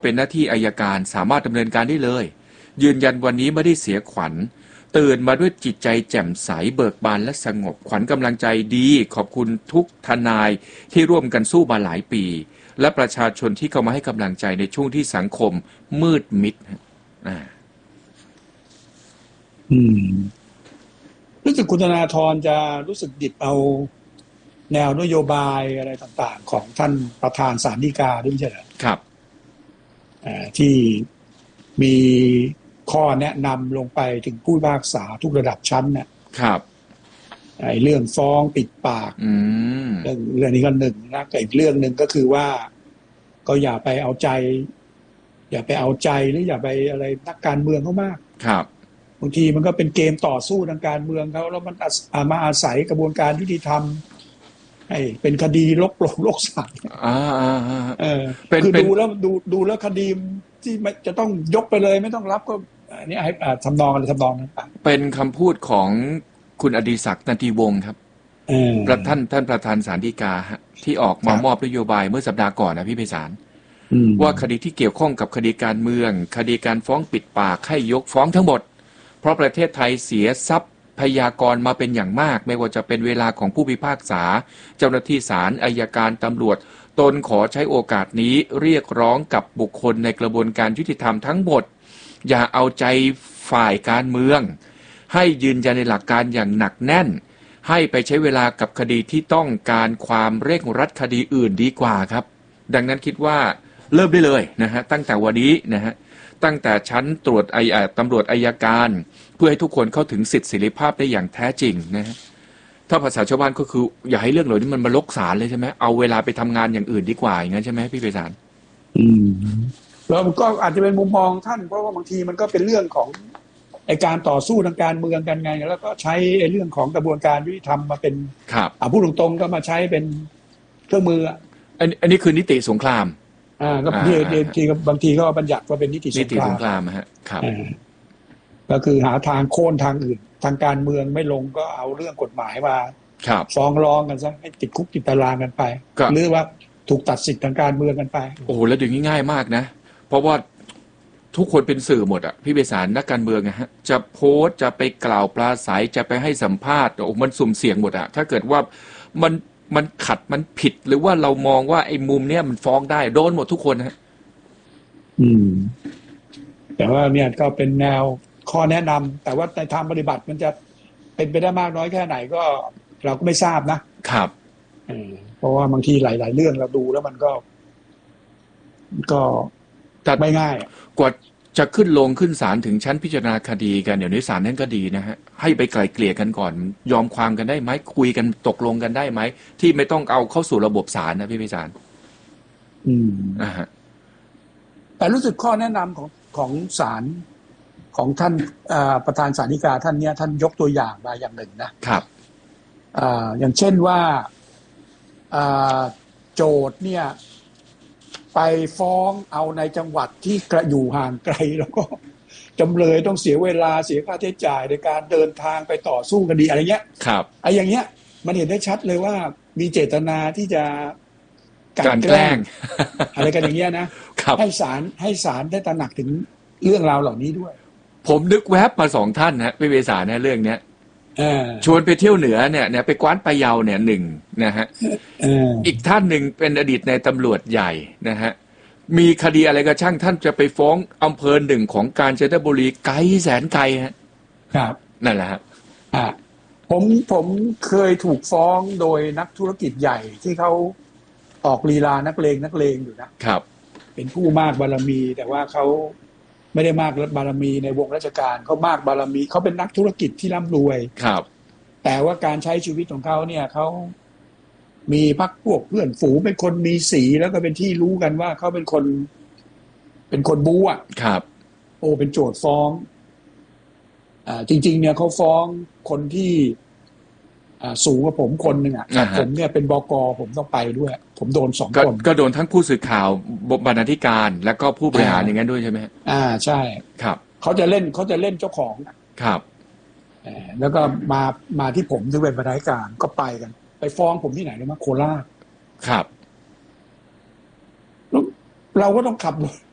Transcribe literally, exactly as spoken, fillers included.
เป็นหน้าที่อัยการสามารถดำเนินการได้เลยยืนยันวันนี้ไม่ได้เสียขวัญตื่นมาด้วยจิตใจแจ่มใสเบิกบานและสงบขวัญกำลังใจดีขอบคุณทุกทนายที่ร่วมกันสู้มาหลายปีและประชาชนที่เข้ามาให้กำลังใจในช่วงที่สังคมมืดมิดอ่าอืมรู้สึกคุณธนาธรจะรู้สึกดิบเอาแนวนโยบายอะไรต่างๆของท่านประธานศาลฎีกาด้วยใช่ไหมครับอ่าที่มีข้อแนะนำลงไปถึงผู้พิพากษาทุกระดับชั้นเนี่ยครับไอ้เรื่องฟ้องปิดปากอืมเรื่องเรื่องนี้ก็หนึ่งนะแต่อีกเรื่องหนึ่งก็คือว่าก็อย่าไปเอาใจอย่าไปเอาใจหรืออย่าไปอะไรนักการเมืองเขามากครับบางทีมันก็เป็นเกมต่อสู้ทางการเมืองเขาแล้วมันมาอาศัยกระบวนการยุติธรรมให้เป็นคดีลกโลกโลกศาลอ่าเออคือดูแล้วดูดูแล้วคดีที่จะต้องยกไปเลยไม่ต้องรับก็อันนี้ให้ทำนองอะไรทำนองนั้นเป็นคำพูดของคุณอดิศักดิ์ นันทีวงศ์ครับประท่านท่านประธานศาลฎีกาที่ออกมามอบนโยบายเมื่อสัปดาห์ก่อนนะพี่ไพศาลว่าคดีที่เกี่ยวข้องกับคดีการเมืองคดีการฟ้องปิดปากให้ยกฟ้องทั้งหมดเพราะประเทศไทยเสียทรัพย์พยากรมาเป็นอย่างมากไม่ว่าจะเป็นเวลาของผู้พิพากษาเจ้าหน้าที่ศาลอัยการตำรวจตนขอใช้โอกาสนี้เรียกร้องกับบุคคลในกระบวนการยุติธรรมทั้งหมดอย่าเอาใจฝ่ายการเมืองให้ยืนยันในหลักการอย่างหนักแน่นให้ไปใช้เวลากับคดีที่ต้องการความเร่งรัดคดีอื่นดีกว่าครับดังนั้นคิดว่าเริ่มได้เลยนะฮะตั้งแต่วันนี้นะฮะตั้งแต่ชั้นตรวจไอตำรวจอัยการเพื่อให้ทุกคนเข้าถึงสิทธิเสรีภาพได้อย่างแท้จริงนะฮะถ้าภาษาชาวบ้านก็คืออย่าให้เรื่องเหล่านี้มันมาลกศาลเลยใช่ไหมเอาเวลาไปทำงานอย่างอื่นดีกว่าอย่างนั้นใช่ไหมพี่ไพศาลอืมแล้วก็อาจจะเป็นมุมมองท่านเพราะว่าบางทีมันก็เป็นเรื่องของไอการต่อสู้ทางการเมืองกันไงแล้วก็ใช้ไอเรื่องของกระบวนการยุติธรรมมาเป็นครับอ่าพูดตรงๆก็มาใช้เป็นเครื่องมืออันอันนี้คือนิติสงครามอ่าก็บางทีบางทีก็บัญญัติว่าเป็นนิตินิติสงครามฮะครับก็คือหาทางโค่นทางอื่นทางการเมืองไม่ลงก็เอาเรื่องกฎหมายมาฟ้องร้องกันซะให้ติดคุกติดตารางกันไปหรือว่าถูกตัดสิทธิ์ทางการเมืองกันไปโอ้แล้วเดี๋ยวนี้ง่ายมากนะเพราะว่าทุกคนเป็นสื่อหมดอ่ะพี่ไพศาลนักการเมืองนะฮะจะโพสจะไปกล่าวปราศัยจะไปให้สัมภาษณ์โอ้มันสุ่มเสี่ยงหมดอ่ะถ้าเกิดว่ามันมันขัดมันผิดหรือว่าเรามองว่าไอ้มุมเนี้ยมันฟ้องได้โดนหมดทุกคนฮะอืมแต่ว่าเนี่ยก็เป็นแนวข้อแนะนำแต่ว่าในทางปฏิบัติมันจะเป็นไปได้มากน้อยแค่ไหนก็เราก็ไม่ทราบนะครับเพราะว่าบางทีหลายๆเรื่องเราดูแล้วมันก็ก็ไม่ง่ายกว่าจะขึ้นลงขึ้นศาลถึงชั้นพิจารณาคดีกันเดี๋ยวนี้ศาลนั่นก็ดีนะฮะให้ไปไกล่เกลี่ยกันก่อนยอมความกันได้ไหมคุยกันตกลงกันได้ไหมที่ไม่ต้องเอาเข้าสู่ระบบศาลนะพี่ไพศาลอืมอ่าฮะแต่รู้สึกข้อแนะนำของของศาลของท่านประธานศาลฎีกาท่านเนี้ยท่านยกตัวอย่างมาอย่างหนึ่งนะครับอ่าอย่างเช่นว่าอ่าโจทย์เนี่ยไปฟ้องเอาในจังหวัดที่กระอยู่ห่างไกลแล้วก็จำเลยต้องเสียเวลาเสียค่าใช้จ่ายในการเดินทางไปต่อสู้คดีอะไรเงี้ยครับไอ้อย่างเงี้ยมันเห็นได้ชัดเลยว่ามีเจตนาที่จะการแกล้งอะไรกันอย่างเงี้ยนะให้ศาลให้ศาลได้ตระหนักถึงเรื่องราวเหล่านี้ด้วยผมนึกแวบมาสองท่านนะพี่เวสาเนี่ยเรื่องเนี้ยชวนไปเที่ยวเหนือเนี่ยเนี่ยไปกว้านปะเยาเนี่ยหนึ่งนะฮะอีกท่านหนึ่งเป็นอดีตในตำรวจใหญ่นะฮะมีคดีอะไรก็ช่างท่านจะไปฟ้องอำเภอหนึ่งของกาญจนบุรีไกลแสนไกลฮะครับนั่นแหละฮะอ่าผมผมเคยถูกฟ้องโดยนักธุรกิจใหญ่ที่เขาออกลีลานักเลงนักเลงอยู่นะครับเป็นผู้มากบารมีแต่ว่าเขาไม่ได้มากบารมีในวงราชการเขามากบารมีเขาเป็นนักธุรกิจที่ร่ำรวยครับแต่ว่าการใช้ชีวิตของเขาเนี่ยเขามีพรรคพวกเพื่อนฝูงเป็นคนมีสีแล้วก็เป็นที่รู้กันว่าเขาเป็นคนเป็นคนบู๊อ่ะครับโอ้เป็นโจทย์ฟ้องอ่าจริงๆเนี่ยเขาฟ้องคนที่อ่าสูงกว่าผมคนหนึ่งอ่ะผมเนี่ยเป็นบก.ผมต้องไปด้วยผมโดนสองคนก็โดนทั้งผู้สื่อข่าวบรรณาธิการแล้วก็ผู้บริหารอย่างนั้นด้วยใช่ไหมอ่าใช่ครับเขาจะเล่นเขาจะเล่นเจ้าของครับแล้วก็มามาที่ผมที่เป็นบรรณาธิการก็ไปกันไปฟ้องผมที่ไหนรู้ไหมโคราชครับเราก็ต้องขับรถ